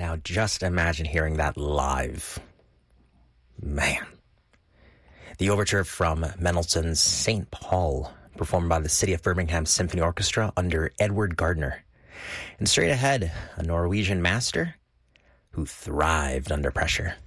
Now, just imagine hearing that live. Man. The overture from Mendelssohn's St. Paul, performed by the City of Birmingham Symphony Orchestra under Edward Gardner. And straight ahead, a Norwegian master who thrived under pressure.